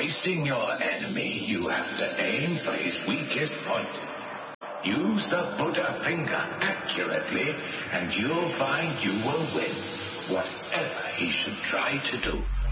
facing your enemy, you have to aim for his weakest point. Use the Buddha finger accurately, and you'll find you will win, whatever he should try to do.